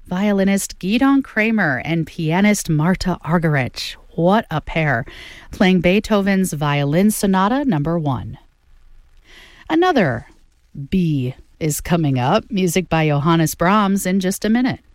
violinist Gidon Kramer and pianist Marta Argerich. What a pair, playing Beethoven's Violin Sonata No. 1. Another B is coming up, music by Johannes Brahms in just a minute.